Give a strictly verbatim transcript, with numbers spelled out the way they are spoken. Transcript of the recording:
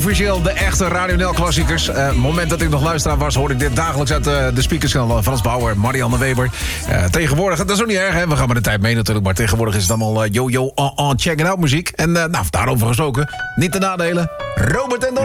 Officieel de echte Radio N L-klassiekers. Uh, het moment dat ik nog luisteraar was, hoorde ik dit dagelijks uit uh, de speakers van Frans Bauer, Marianne Weber. Uh, tegenwoordig, dat is ook niet erg, hè? We gaan met de tijd mee natuurlijk, maar tegenwoordig is het allemaal uh, yo-yo, uh, uh, check it out muziek. En uh, nou, daarover gesproken, niet de nadelen. Robert en Don.